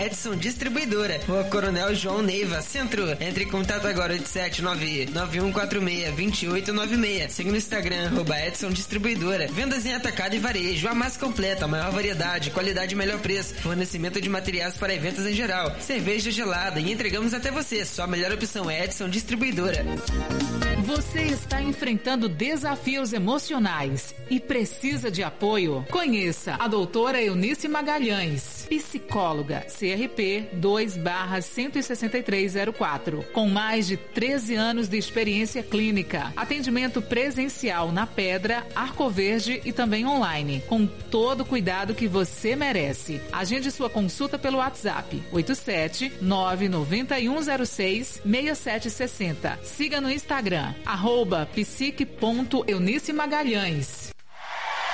Edson Distribuidora, Rua Coronel João Neiva, Centro. Entre em contato agora, 87991462896. Siga no Instagram, @Edson Distribuidora. Vendas em atacado e varejo, a mais completa, a maior variedade, qualidade e melhor preço. Fornecimento de materiais para eventos em geral. Cerveja gelada e entregamos até você. Sua melhor opção é Edson Distribuidora. Você está enfrentando desafios emocionais e precisa de apoio? Conheça a doutora Eunice Magalhães, psicóloga, CRP 2/16304, com mais de 13 anos de experiência clínica. Atendimento presencial na Pedra, Arco Verde e também online, com todo o cuidado que você merece. Agende sua consulta pelo WhatsApp 87991066760. Siga no Instagram @psique.eunice Magalhães.